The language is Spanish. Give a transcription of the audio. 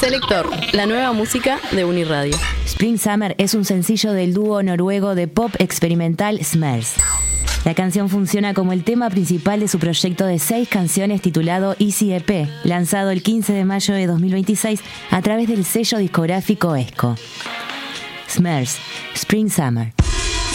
Selector, la nueva música de Uniradio. Spring Summer es un sencillo del dúo noruego de pop experimental Smers. La canción funciona como el tema principal de su proyecto de 6 canciones titulado Easy EP, lanzado el 15 de mayo de 2026 a través del sello discográfico ESCO. Smers, Spring Summer.